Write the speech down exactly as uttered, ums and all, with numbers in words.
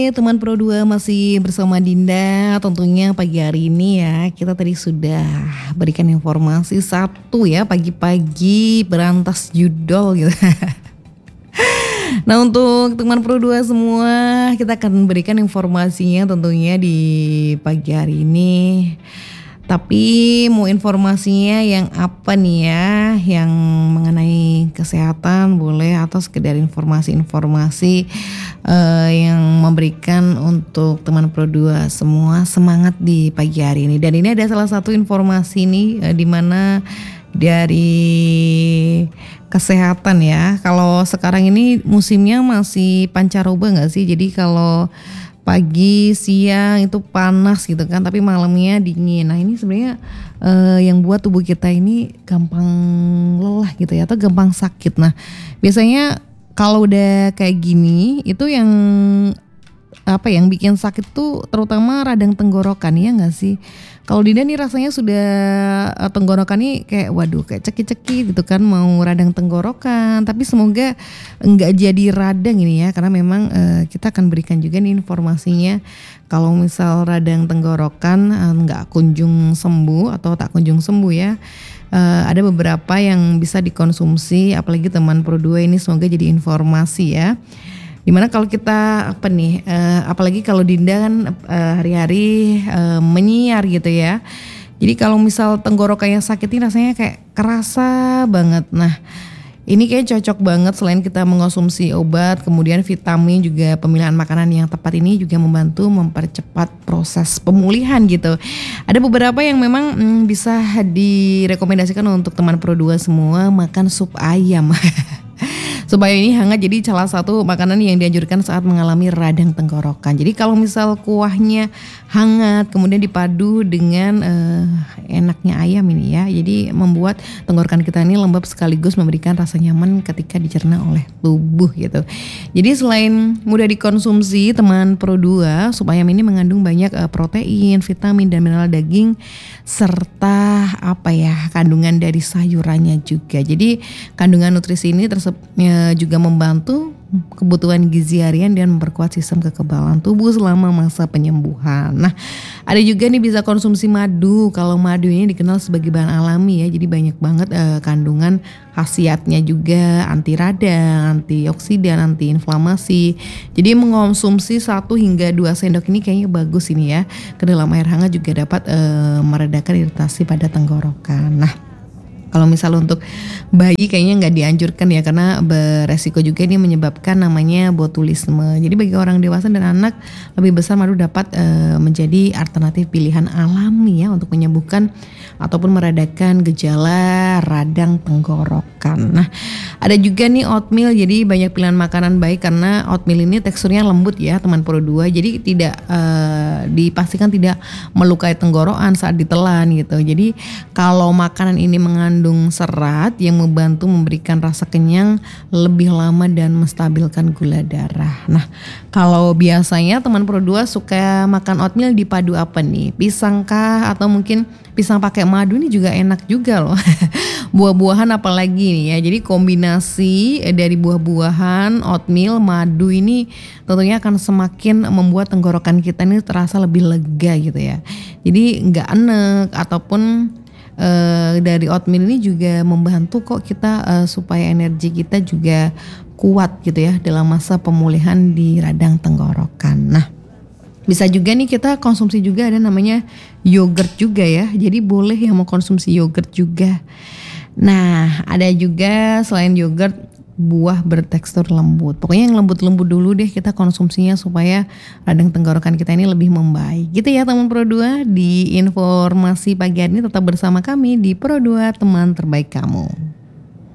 Oke, teman Pro dua masih bersama Dinda. Tentunya pagi hari ini ya, kita tadi sudah berikan informasi satu ya, pagi-pagi berantas judol gitu. Nah, untuk teman Pro dua semua, kita akan berikan informasinya tentunya di pagi hari ini. Tapi mau informasinya yang apa nih ya, yang mengenai kesehatan boleh, atau sekedar informasi-informasi uh, yang memberikan untuk teman Pro dua semua semangat di pagi hari ini. Dan ini ada salah satu informasi nih uh, di mana dari kesehatan ya. Kalau sekarang ini musimnya masih pancaroba nggak sih? Jadi kalau pagi, siang itu panas gitu kan, tapi malamnya dingin. Nah ini sebenarnya uh, yang buat tubuh kita ini gampang lelah gitu ya, atau gampang sakit. Nah biasanya kalau udah kayak gini itu yang apa yang bikin sakit tuh terutama radang tenggorokan, ya nggak sih? Kalau Dinda nih rasanya sudah uh, tenggorokan nih kayak waduh kayak cekik-cekik gitu kan, mau radang tenggorokan, tapi semoga nggak jadi radang ini ya, karena memang uh, kita akan berikan juga nih informasinya. Kalau misal radang tenggorokan uh, nggak kunjung sembuh atau tak kunjung sembuh ya, uh, ada beberapa yang bisa dikonsumsi, apalagi teman Pro dua ini semoga jadi informasi ya. Dimana kalau kita apa nih, uh, apalagi kalau Dinda kan uh, hari-hari uh, menyiar gitu ya. Jadi kalau misal tenggorokannya sakit ini rasanya kayak kerasa banget. Nah ini kayak cocok banget, selain kita mengonsumsi obat, kemudian vitamin, juga pemilihan makanan yang tepat ini juga membantu mempercepat proses pemulihan gitu. Ada beberapa yang memang hmm, bisa direkomendasikan untuk teman Pro dua semua, makan sup ayam. Supaya ini hangat, jadi salah satu makanan yang dianjurkan saat mengalami radang tenggorokan. Jadi kalau misal kuahnya hangat kemudian dipadu dengan uh, enaknya ayam ini ya, jadi membuat tenggorokan kita ini lembab sekaligus memberikan rasa nyaman ketika dicerna oleh tubuh gitu. Jadi selain mudah dikonsumsi teman Pro dua, sup ayam ini mengandung banyak uh, protein, vitamin dan mineral daging, serta apa ya, kandungan dari sayurannya juga. Jadi kandungan nutrisi ini tersebut juga membantu kebutuhan gizi harian dan memperkuat sistem kekebalan tubuh selama masa penyembuhan. Nah, ada juga nih bisa konsumsi madu. Kalau madu ini dikenal sebagai bahan alami ya, jadi banyak banget eh, kandungan khasiatnya juga, anti radang, antioksidan, anti inflamasi. Jadi mengonsumsi satu hingga dua sendok ini kayaknya bagus ini ya. Ke dalam air hangat juga dapat eh, meredakan iritasi pada tenggorokan. Nah, kalau misal untuk bayi kayaknya nggak dianjurkan ya, karena beresiko juga ini menyebabkan namanya botulisme. Jadi bagi orang dewasa dan anak lebih besar, madu dapat e, menjadi alternatif pilihan alami ya untuk menyembuhkan ataupun meredakan gejala radang tenggorokan. Nah ada juga nih oatmeal, jadi banyak pilihan makanan baik karena oatmeal ini teksturnya lembut ya teman Pro dua. Jadi tidak e, dipastikan tidak melukai tenggorokan saat ditelan gitu. Jadi kalau makanan ini mengandung mengandung serat yang membantu memberikan rasa kenyang lebih lama dan menstabilkan gula darah. Nah, kalau biasanya teman Pro dua suka makan oatmeal dipadu apa nih? Pisang kah, atau mungkin pisang pakai madu ini juga enak juga loh. Buah-buahan apalagi nih ya. Jadi kombinasi dari buah-buahan, oatmeal, madu ini tentunya akan semakin membuat tenggorokan kita ini terasa lebih lega gitu ya. Jadi nggak enek, ataupun Uh, dari oatmeal ini juga membantu kok kita uh, supaya energi kita juga kuat gitu ya dalam masa pemulihan di radang tenggorokan. Nah bisa juga nih kita konsumsi juga ada namanya yogurt juga ya, jadi boleh yang mau konsumsi yogurt juga. Nah ada juga selain yogurt, buah bertekstur lembut. Pokoknya yang lembut-lembut dulu deh kita konsumsinya supaya radang tenggorokan kita ini lebih membaik. Gitu ya teman Pro dua, di informasi pagi hari ini tetap bersama kami di Pro dua, teman terbaik kamu.